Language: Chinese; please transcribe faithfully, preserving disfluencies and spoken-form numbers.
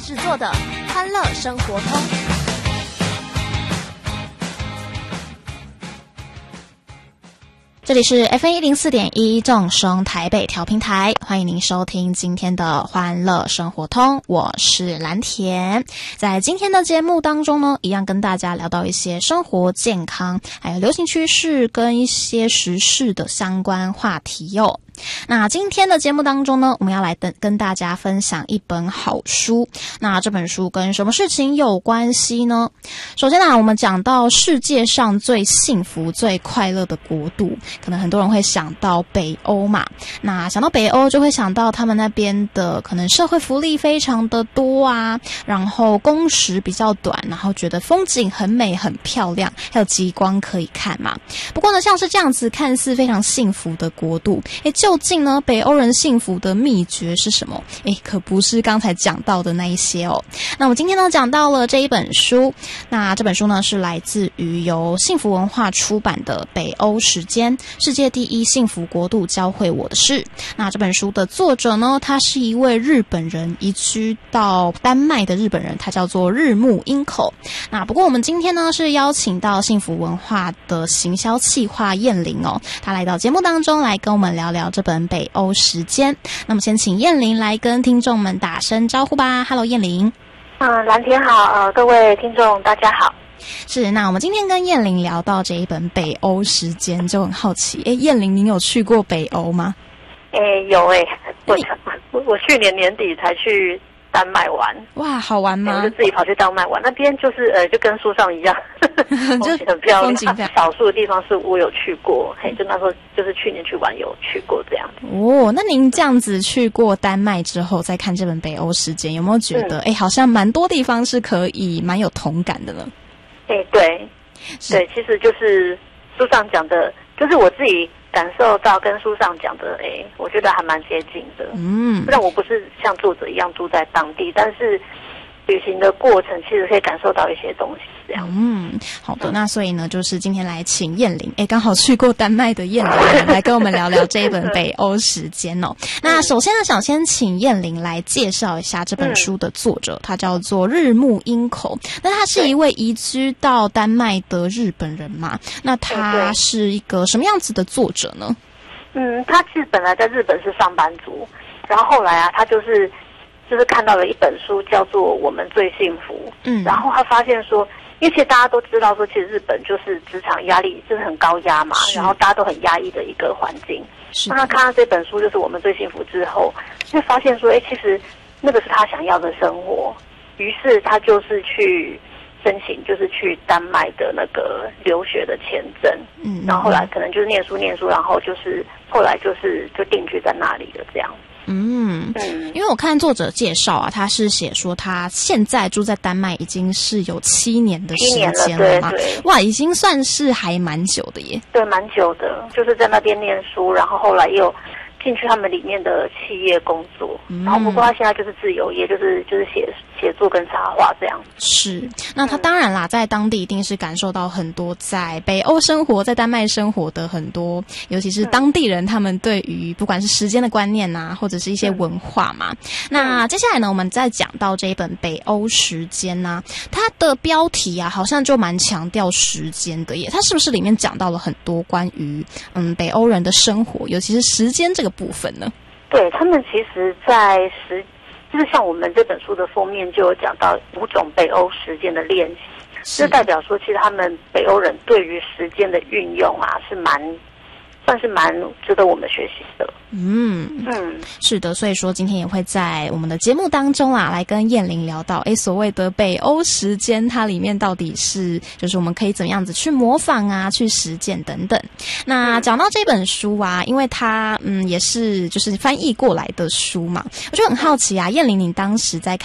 制作的欢乐生活通。这里是 F M 一零四点一 正声台北调频台，欢迎您收听今天的欢乐生活通，我是蓝田。在今天的节目当中呢，一样跟大家聊到一些生活健康还有流行趋势跟一些时事的相关话题哟。那今天的节目当中呢，我们要来跟跟大家分享一本好书。那这本书跟什么事情有关系呢？首先呢，我们讲到世界上最幸福最快乐的国度，可能很多人会想到北欧嘛。那想到北欧就会想到他们那边的可能社会福利非常的多啊，然后工时比较短，然后觉得风景很美很漂亮，还有极光可以看嘛。不过呢，像是这样子看似非常幸福的国度，诶究竟呢北欧人幸福的秘诀是什么？诶可不是刚才讲到的那一些哦。那我们今天呢讲到了这一本书，那这本书呢是来自于由幸福文化出版的《北欧时间：世界第一幸福国度教会我的事》。那这本书的作者呢，他是一位日本人，移居到丹麦的日本人，他叫做日木英口。那不过我们今天呢是邀请到幸福文化的行销企划燕玲哦，他来到节目当中来跟我们聊聊这本北欧时间。那么先请燕玲来跟听众们打声招呼吧。 Hello 燕玲。 嗯，蓝天好，呃，各位听众大家好。 是，那我们今天跟燕玲聊到这一本北欧时间，就很好奇，诶燕玲您有去过北欧吗？ 诶有诶，我我我去年年底才去丹麦玩。 哇，好玩吗？ 我就自己跑去丹麦玩，那边就是呃，就跟书上一样，就很漂亮。少数的地方是我有去过，嘿，就那时候就是去年去玩有去过这样子。 哦，那您这样子去过丹麦之后，再看这本北欧时间，有没有觉得，哎、嗯，好像蛮多地方是可以蛮有同感的呢？ 哎，对，对，其实就是书上讲的，就是我自己感受到跟书上讲的，哎，我觉得还蛮接近的。嗯，虽然我不是像作者一样住在当地，但是旅行的过程其实可以感受到一些东西，这样。 嗯，好的，那所以呢，就是今天来请燕玲，哎，刚好去过丹麦的燕玲来跟我们聊聊这一本北欧时间哦。那首先呢，想先请燕玲来介绍一下这本书的作者，他叫做日木英口。那他是一位移居到丹麦的日本人嘛？那他是一个什么样子的作者呢？ 嗯，他是本来在日本是上班族，然后后来啊，他就是。就是看到了一本书叫做《我们最幸福》，嗯，然后他发现说，因为其实大家都知道说，其实日本就是职场压力就是很高压嘛，然后大家都很压抑的一个环境。那他看到这本书就是《我们最幸福》之后，就发现说，哎，其实那个是他想要的生活，于是他就是去申请，就是去丹麦的那个留学的签证，嗯，然后后来可能就是念书念书，然后就是后来就是就定居在那里了这样。 嗯，因为我看作者介绍啊，他是写说他现在住在丹麦已经是有七年的时间了嘛，哇，已经算是还蛮久的耶。 对，蛮久的，就是在那边念书，然后后来又进去他们里面的企业工作，嗯、然后不过他现在就是自由业，就是就是写写作跟插画这样。 是，那他当然啦，在当地一定是感受到很多在北欧生活、在丹麦生活的很多，尤其是当地人他们对于不管是时间的观念啊，或者是一些文化嘛。嗯、那接下来呢，我们再讲到这一本《北欧时间》啊，它的标题啊，好像就蛮强调时间的耶。它是不是里面讲到了很多关于嗯北欧人的生活，尤其是时间这个部分呢？ 对，他们其实在时，就是像我们这本书的封面就有讲到五种北欧时间的练习，这代表说其实他们北欧人对于时间的运用啊是蛮算是蛮值得我们学习的。 嗯嗯，是的，所以说今天也会在我们的节目当中啊，来跟燕玲聊到，诶，所谓的北欧时间，它里面到底是就是我们可以怎么样子去模仿啊，去实践等等。那讲到这本书啊，因为它嗯也是就是翻译过来的书嘛，我就很好奇啊，燕玲你当时在